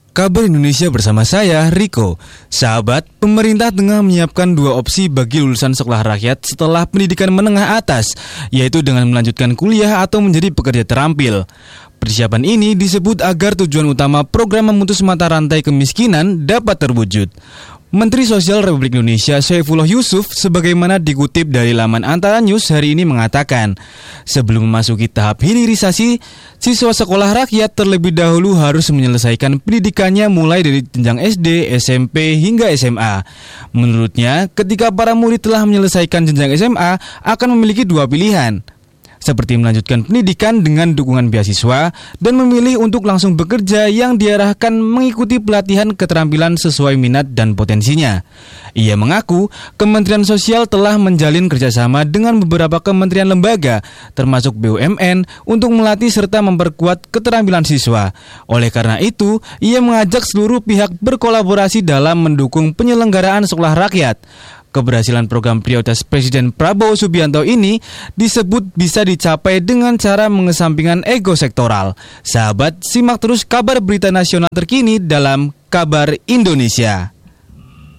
Kabar Indonesia bersama saya, Riko. Sahabat, pemerintah tengah menyiapkan dua opsi bagi lulusan sekolah rakyat setelah pendidikan menengah atas, yaitu dengan melanjutkan kuliah atau menjadi pekerja terampil. Persiapan ini disebut agar tujuan utama program memutus mata rantai kemiskinan dapat terwujud. Menteri Sosial Republik Indonesia Syaifullah Yusuf sebagaimana dikutip dari laman Antara News hari ini mengatakan, sebelum memasuki tahap hilirisasi, siswa sekolah rakyat terlebih dahulu harus menyelesaikan pendidikannya mulai dari jenjang SD, SMP hingga SMA. Menurutnya, ketika para murid telah menyelesaikan jenjang SMA akan memiliki dua pilihan, seperti melanjutkan pendidikan dengan dukungan beasiswa dan memilih untuk langsung bekerja yang diarahkan mengikuti pelatihan keterampilan sesuai minat dan potensinya. Ia mengaku Kementerian Sosial telah menjalin kerjasama dengan beberapa kementerian lembaga, termasuk BUMN, untuk melatih serta memperkuat keterampilan siswa. Oleh karena itu, ia mengajak seluruh pihak berkolaborasi dalam mendukung penyelenggaraan sekolah rakyat. Keberhasilan program prioritas Presiden Prabowo Subianto ini disebut bisa dicapai dengan cara mengesampingkan ego sektoral. Sahabat, simak terus kabar berita nasional terkini dalam Kabar Indonesia.